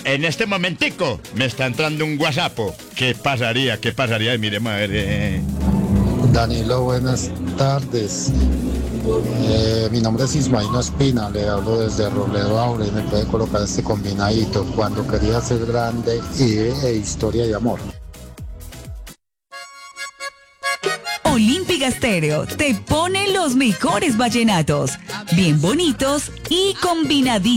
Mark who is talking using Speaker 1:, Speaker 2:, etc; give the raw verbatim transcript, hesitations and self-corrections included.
Speaker 1: en este momentico me está entrando un WhatsApp. ¿Qué pasaría? ¿Qué pasaría? Y miremos a ver. Eh.
Speaker 2: Danilo, buenas tardes. Eh, mi nombre es Ismael Espina, le hablo desde Robledo Aure. Me puede colocar este combinadito: cuando quería ser grande y e historia de amor.
Speaker 3: Olímpica Estéreo te pone los mejores vallenatos, bien bonitos y combinaditos.